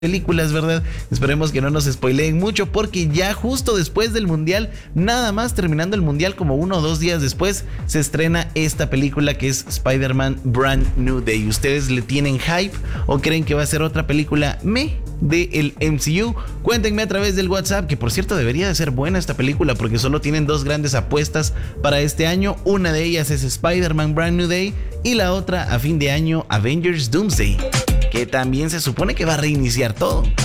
películas, ¿verdad? Esperemos que no nos spoileen mucho porque ya justo después del mundial, nada más terminando el mundial como 1 o 2 días después, se estrena esta película que es Spider-Man Brand New Day. ¿Ustedes le tienen hype o creen que va a ser otra película del MCU? Cuéntenme a través del WhatsApp, que por cierto debería de ser buena esta película porque solo tienen 2 grandes apuestas para este año. Una de ellas es Spider-Man Brand New Day y la otra a fin de año Avengers Doomsday, que también se supone que va a reiniciar todo.